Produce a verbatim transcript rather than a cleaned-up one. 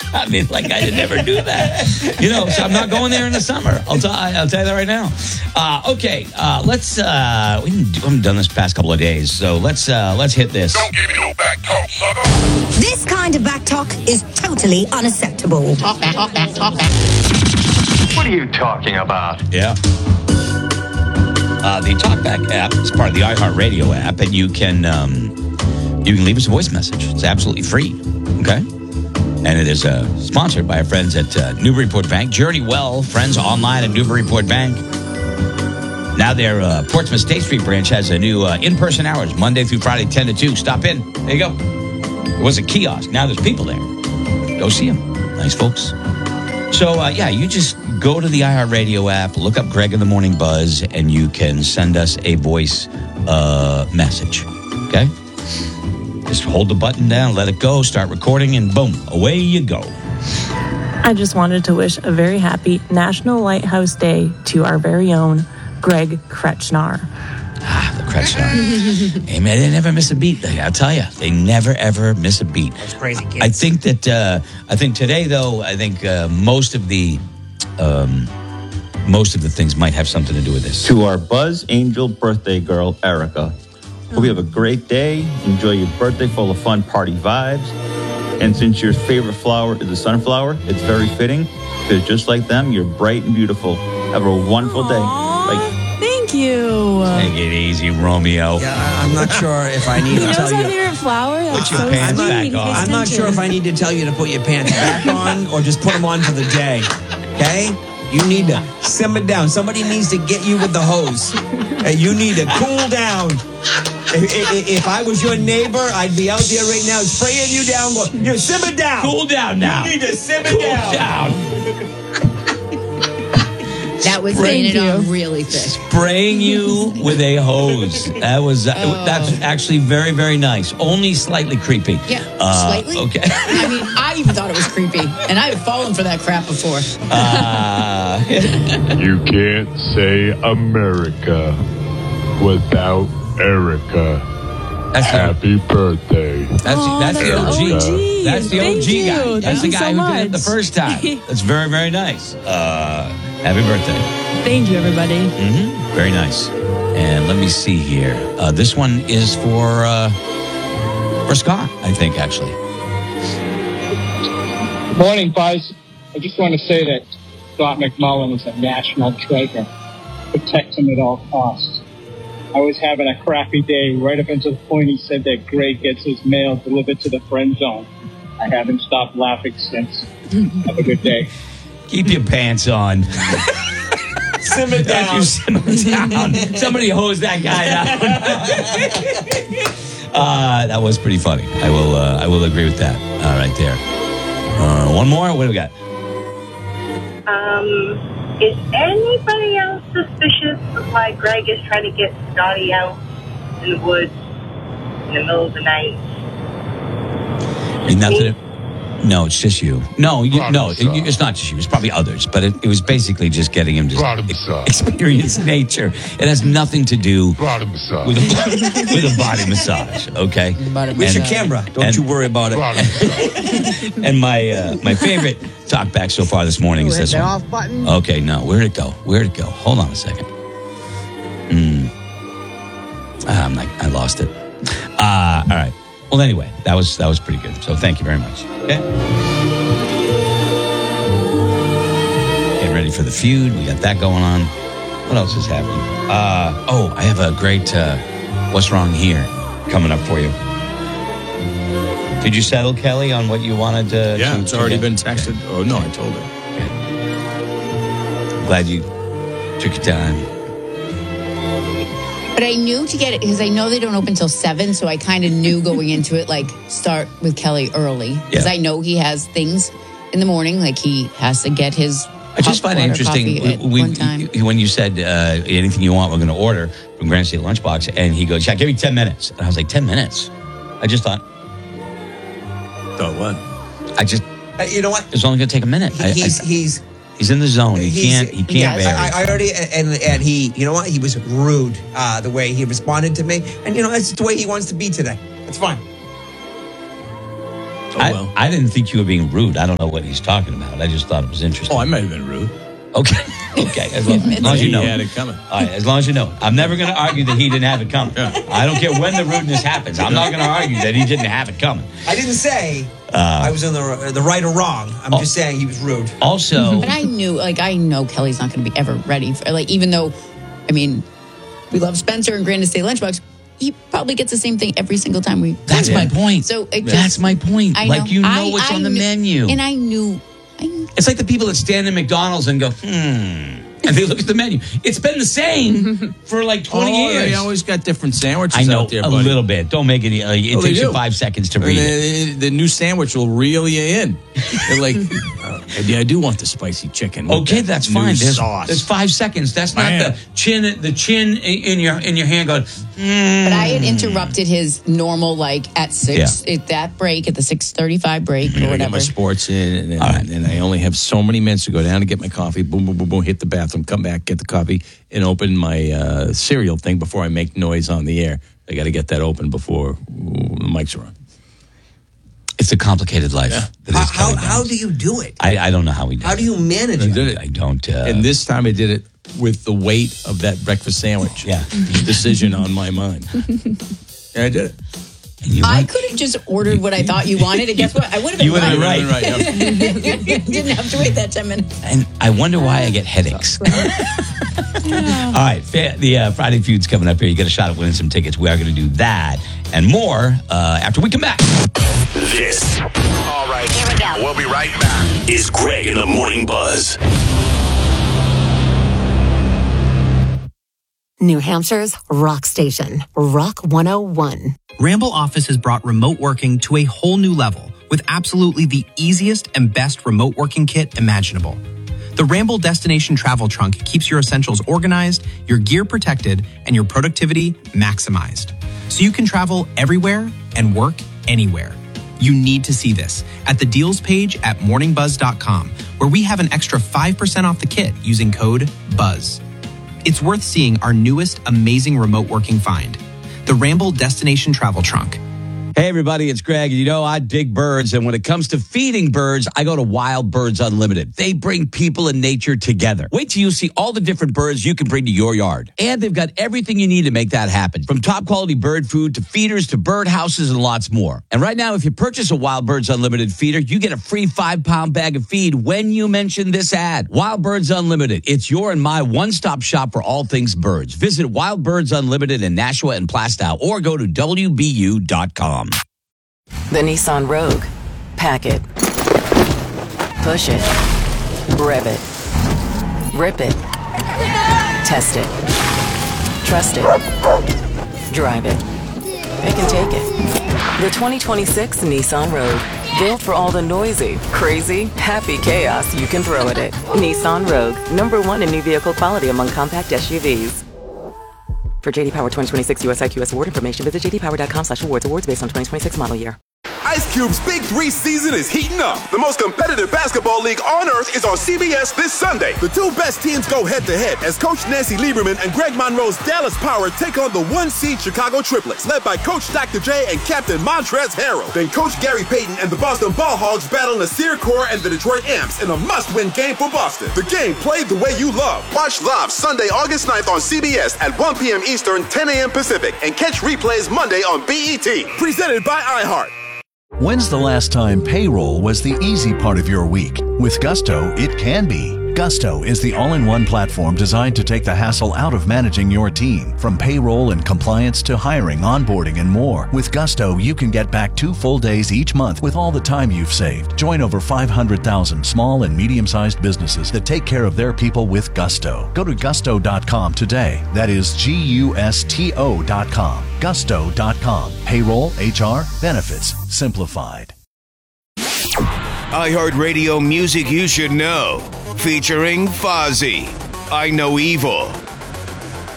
I mean, like I did never do that. You know, so I'm not going there in the summer. I'll, t- I'll tell you that right now. Uh, okay, uh, let's. Uh, we haven't done this past couple of days, so let's uh, let's hit this. Don't give me no back talk, sucker. This kind of back talk is totally unacceptable. Talk back, talk back, talk back. What are you talking about? Yeah. Uh, the TalkBack app is part of the iHeartRadio app, and you can um, you can leave us a voice message. It's absolutely free. Okay. And it is uh, sponsored by our friends at uh, Newburyport Bank. Journey well, friends online at Newburyport Bank. Now their uh, Portsmouth State Street branch has a new uh, in-person hours, Monday through Friday, ten to two. Stop in. There you go. It was a kiosk. Now there's people there. Go see them. Nice folks. So, uh, yeah, you just go to the iHeartRadio app, look up Greg in the Morning Buzz, and you can send us a voice uh, message. Okay? Just hold the button down, let it go, start recording, and boom, away you go. I just wanted to wish a very happy National Lighthouse Day to our very own Greg Kretschnar. Ah, the Kretschnar. Hey, man, they never miss a beat. I'll tell you, they never, ever miss a beat. That's crazy, kids. I think that, uh, I think today, though, I think uh, most of the, um, most of the things might have something to do with this. To our Buzz Angel birthday girl, Erica. Hope you have a great day. Enjoy your birthday full of fun party vibes. And since your favorite flower is a sunflower, it's very fitting because just like them, you're bright and beautiful. Have a wonderful Aww, day. Bye. Thank you. Take it easy, Romeo. Yeah, I- I'm not sure if I need He to knows tell my you. favorite flower. That's your so pants sweet. back He on. pays I'm not sure if I need to tell you to put your pants back on or just put them on for the day. Okay? You need to simmer down. Somebody needs to get you with the hose. And you need to cool down. If, if, if I was your neighbor, I'd be out there right now spraying you down. Going, you simmer down. Cool down now. You need to simmer Cool down. down. That was Thank laying it you. on really thick. Spraying you with a hose. That was uh, Oh. that's actually very, very nice. Only slightly creepy. Yeah, Uh, slightly. Okay. I mean, I even thought it was creepy, and I've fallen for that crap before. Uh, You can't say America without Erica. that's the, Happy birthday. that's, Oh, that's the that's O G. the O G. That's the Thank O G guy. you. That's Thank the you guy so who did it the much. first time. That's very, very nice. Uh, happy birthday. Thank you, everybody. Mm-hmm. Very nice. And let me see here. Uh, this one is for uh, for Scott, I think, actually. Morning, Buzz. I just want to say that Scott McMullen is a national treasure. Protect him at all costs. I was having a crappy day right up until the point he said that Greg gets his mail delivered to the friend zone. I haven't stopped laughing since. Have a good day. Keep your pants on. Simmer down. You simmer down. Somebody hose that guy down. uh, that was pretty funny. I will. Uh, I will agree with that. Uh, right there. Uh, one more. What do we got? Um, is anybody else suspicious of why Greg is trying to get Scotty out in the woods in the middle of the night? Ain't nothing. No, it's just you. No, you, Brought no, him it, it's not just you. It's probably others, but it, it was basically just getting him to Brought him ex- some. experience nature. It has nothing to do Brought him some. with a, with a body massage. Okay. Body Where's your And- camera? Don't and- you worry about it. Brought him some. And my uh, my favorite talk back so far this morning is this the one. off button. Okay, no, where'd it go? Where'd it go? Hold on a second. Hmm. Ah, I'm like, I lost it. Uh, all right. Well, anyway, that was that was pretty good. So thank you very much. Okay. Getting ready for the feud. We got that going on. What else is happening? Uh, oh, I have a great uh, What's Wrong Here coming up for you. Did you settle, Kelly, on what you wanted to? Yeah, to- it's to already get? been texted. Oh, no, I told her. Glad you took your time. But I knew to get it because I know they don't open till seven, so I kind of knew going into it, like start with Kelly early because Yeah. I know he has things in the morning, like he has to get his. I just hot find it water interesting coffee at we, one time. when you said uh, anything you want, we're going to order from Grand State Lunchbox, and he goes, "Yeah, give me ten minutes." And I was like, ten minutes? I just thought, Thought what? I just, Uh, you know what? it's only going to take a minute. I- He's I- he's he's in the zone. He he's- can't. He can't yes, vary. I, I already and and he, you know what? He was rude uh, the way he responded to me, and you know that's the way he wants to be today. That's fine. Oh, I, well. I didn't think you were being rude. I don't know what he's talking about. I just thought it was interesting. Oh, I might have been rude. Okay. Okay. As long, as long as you know. He had it coming. All right. As long as you know. I'm never going to argue that he didn't have it coming. Yeah. I don't care when the rudeness happens. I'm not going to argue that he didn't have it coming. I didn't say Uh, I was in the the right or wrong. I'm oh. just saying he was rude. Also, But I knew, like, I know Kelly's not going to be ever ready for, like, even though, I mean, we love Spencer and Grand Estate Lunchbox. He probably gets the same thing every single time we. that's my point. So it just, that's my point. I Like, you know I- what's I on the knew- menu. And I knew. I knew It's like the people that stand in McDonald's and go, hmm. And they look at the menu. It's been the same for like twenty oh, years. They always got different sandwiches I know out there, a buddy. little bit. Don't make it. Uh, it Oh, they takes you do. five seconds to read it. The, the new sandwich will reel you in. They're like, uh, yeah, I do want the spicy chicken. with Okay, that that's new fine. There's, sauce. there's five seconds. That's not Man. the chin. The chin in your in your hand going. But I had interrupted his normal, like, at six, Yeah. at that break, at the six thirty-five break I or gotta get whatever. my sports in, and, and, All right. and I only have so many minutes to go down to get my coffee. Boom, boom, boom, boom. Hit the bathroom, come back, get the coffee, and open my uh, cereal thing before I make noise on the air. I got to get that open before ooh, the mics are on. It's a complicated life. Yeah. that How is how, Kelly how Downs. do you do it? I, I don't know how we do. How do you manage I it? did it. I don't. Uh, And this time I did it with the weight of that breakfast sandwich. Yeah. Decision on my mind. Yeah, I did it. and you I went- could have just ordered what I thought you wanted, and guess what? I would have been You would have been right. right. Right. Yep. Didn't have to wait that ten minutes. And I wonder why I get headaches. All right, fa- the uh, Friday Feud's coming up here. You get a shot at winning some tickets. We are going to do that and more uh, after we come back. This. All right. Here we go. We'll be right back. Is Greg in the Morning Buzz. New Hampshire's rock station, Rock one oh one. Ramble Office has brought remote working to a whole new level with absolutely the easiest and best remote working kit imaginable. The Ramble Destination Travel Trunk keeps your essentials organized, your gear protected, and your productivity maximized. So you can travel everywhere and work anywhere. You need to see this at the deals page at morning buzz dot com, where we have an extra five percent off the kit using code BUZZ. It's worth seeing our newest amazing remote working find, the Ramble Destination Travel Trunk. Hey, everybody, it's Greg. You know, I dig birds. And when it comes to feeding birds, I go to Wild Birds Unlimited. They bring people and nature together. Wait till you see all the different birds you can bring to your yard. And they've got everything you need to make that happen. From top quality bird food to feeders to bird houses and lots more. And right now, if you purchase a Wild Birds Unlimited feeder, you get a free five pound bag of feed when you mention this ad. Wild Birds Unlimited. It's your and my one-stop shop for all things birds. Visit Wild Birds Unlimited in Nashua and Plastow or go to W B U dot com. The Nissan Rogue. Pack it. Push it. Rev it. Rip it. Test it. Trust it. Drive it. Pick and take it. The twenty twenty-six Nissan Rogue. Built for all the noisy, crazy, happy chaos you can throw at it. Nissan Rogue. Number one in new vehicle quality among compact S U Vs. For J D Power twenty twenty-six U S I Q S award information, visit j d power dot com slash awards. Awards based on twenty twenty-six model year. Ice Cube's Big Three season is heating up. The most competitive basketball league on earth is on C B S this Sunday. The two best teams go head-to-head as Coach Nancy Lieberman and Greg Monroe's Dallas Power take on the one-seed Chicago Triplets, led by Coach Doctor J and Captain Montrezl Harrell. Then Coach Gary Payton and the Boston Ball Hogs battle Nasir Kaur and the Detroit Amps in a must-win game for Boston. The game played the way you love. Watch live Sunday, August ninth on C B S at one p.m. Eastern, ten a.m. Pacific, and catch replays Monday on B E T. Presented by iHeart. When's the last time payroll was the easy part of your week? With Gusto, it can be. Gusto is the all-in-one platform designed to take the hassle out of managing your team. From payroll and compliance to hiring, onboarding, and more. With Gusto, you can get back two full days each month with all the time you've saved. Join over five hundred thousand small and medium-sized businesses that take care of their people with Gusto. Go to gusto dot com today. That is G U S T O dot com. gusto dot com. Payroll, H R, benefits, simplified. iHeartRadio music you should know. Featuring Fozzy, I Know Evil,